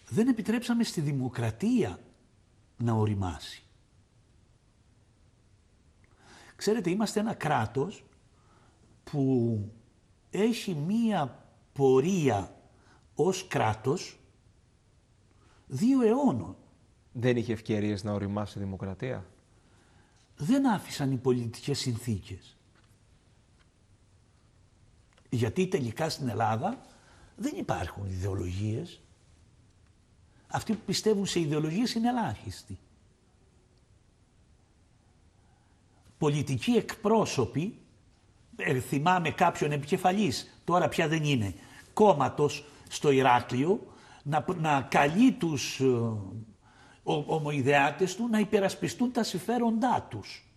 δεν επιτρέψαμε στη δημοκρατία να οριμάσει. Ξέρετε, είμαστε ένα κράτος που έχει μία πορεία ως κράτος 2 αιώνων. Δεν είχε ευκαιρίες να οριμάσει η δημοκρατία. Δεν άφησαν οι πολιτικές συνθήκες. Γιατί τελικά στην Ελλάδα δεν υπάρχουν ιδεολογίες. Αυτοί που πιστεύουν σε ιδεολογίες είναι ελάχιστοι. Πολιτικοί εκπρόσωποι, θυμάμαι κάποιον επικεφαλής, τώρα πια δεν είναι, κόμματος στο Ηράκλειο, να καλεί τους ομοειδεάτες του να υπερασπιστούν τα συμφέροντά τους.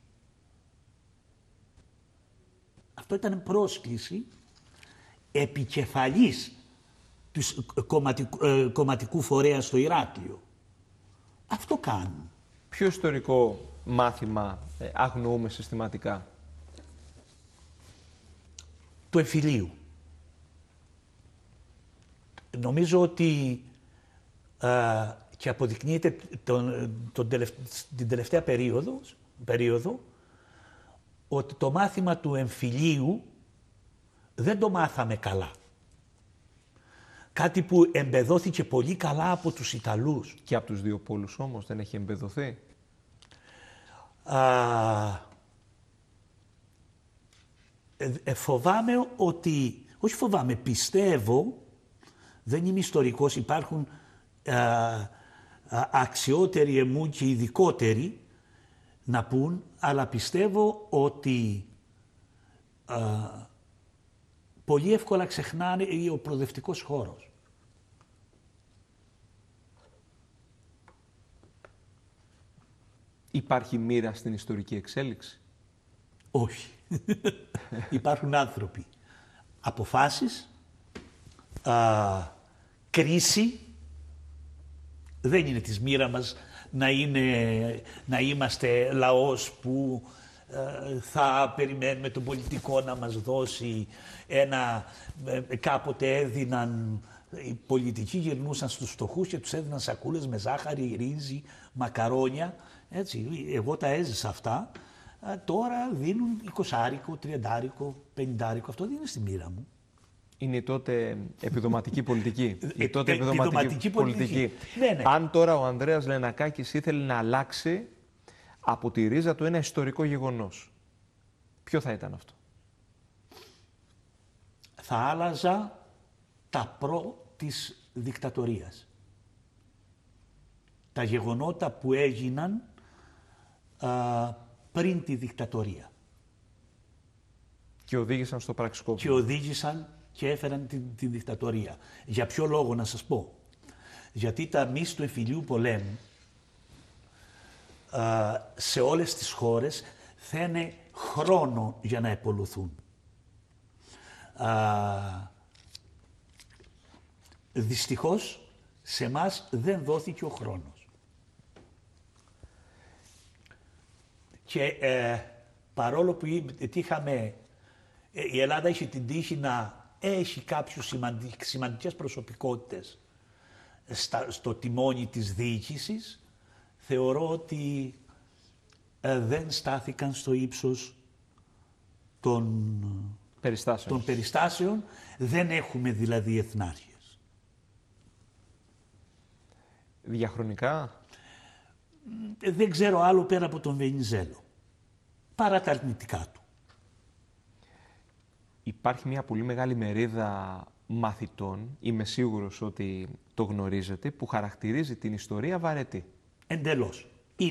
Αυτό ήταν πρόσκληση επικεφαλής του κομματικού φορέα στο Ηράκλειο. Αυτό κάνουν. Ποιο ιστορικό μάθημα αγνοούμε συστηματικά? Του εμφυλίου. Νομίζω ότι και αποδεικνύεται την τελευταία περίοδο ότι το μάθημα του εμφυλίου δεν το μάθαμε καλά. Κάτι που εμπεδώθηκε πολύ καλά από τους Ιταλούς. Και από τους δύο πόλους όμως δεν έχει εμπεδοθεί. Φοβάμαι ότι, όχι φοβάμαι, πιστεύω, δεν είμαι ιστορικός, υπάρχουν αξιότεροι εμού και ειδικότεροι να πούν, αλλά πιστεύω ότι πολύ εύκολα ξεχνάνε ο προοδευτικός χώρος. Υπάρχει μοίρα στην ιστορική εξέλιξη? Όχι. Υπάρχουν άνθρωποι. Αποφάσεις, κρίση. Δεν είναι της μοίρα μας να είμαστε λαός που θα περιμένουμε τον πολιτικό να μας δώσει κάποτε έδιναν, οι πολιτικοί γυρνούσαν στους φτωχούς και τους έδιναν σακούλες με ζάχαρη, ρύζι, μακαρόνια. Έτσι, εγώ τα έζησα αυτά. Τώρα δίνουν 20άρικο, 30άρικο, 50άρικο. Αυτό δεν είναι στη μοίρα μου. Είναι η τότε επιδοματική πολιτική. Η τότε επιδοματική πολιτική. Ναι. Αν τώρα ο Ανδρέας Λενακάκης ήθελε να αλλάξει από τη ρίζα του ένα ιστορικό γεγονός, ποιο θα ήταν αυτό? Θα άλλαζα τα της δικτατορίας. Τα γεγονότα που έγιναν πριν τη δικτατορία. Και οδήγησαν στο πραξικόπημα. Και οδήγησαν και έφεραν τη δικτατορία. Για ποιο λόγο να σας πω? Γιατί τα μυς του εμφυλίου πολέμου σε όλες τις χώρες θένε χρόνο για να επολουθούν. Δυστυχώς σε εμάς δεν δόθηκε ο χρόνος. Και παρόλο που η Ελλάδα είχε την τύχη να έχει κάποιους σημαντικές προσωπικότητες στο τιμόνι της διοίκησης, θεωρώ ότι δεν στάθηκαν στο ίψος των περιστάσεων. Δεν έχουμε δηλαδή εθνάρχες. Διαχρονικά? Δεν ξέρω άλλο πέρα από τον Βενιζέλο. Παρά τα αρνητικά του. Υπάρχει μια πολύ μεγάλη μερίδα μαθητών, είμαι σίγουρος ότι το γνωρίζετε, που χαρακτηρίζει την ιστορία βαρετή. Εντελώς.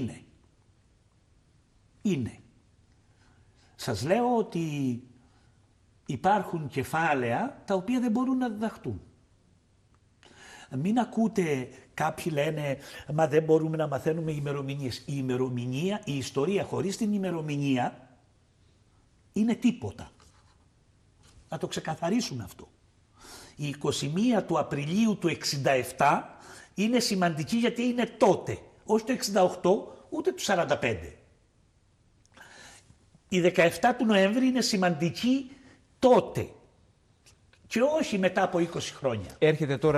Είναι. Σας λέω ότι υπάρχουν κεφάλαια τα οποία δεν μπορούν να διδαχτούν. Μην ακούτε, κάποιοι λένε, μα δεν μπορούμε να μαθαίνουμε ημερομηνίες. Η ιστορία χωρίς την ημερομηνία είναι τίποτα. Να το ξεκαθαρίσουμε αυτό. Η 21 του Απριλίου του 67 είναι σημαντική γιατί είναι τότε, όχι το 68 ούτε το 45. Η 17 του Νοέμβρη είναι σημαντική τότε και όχι μετά από 20 χρόνια. Έρχεται τώρα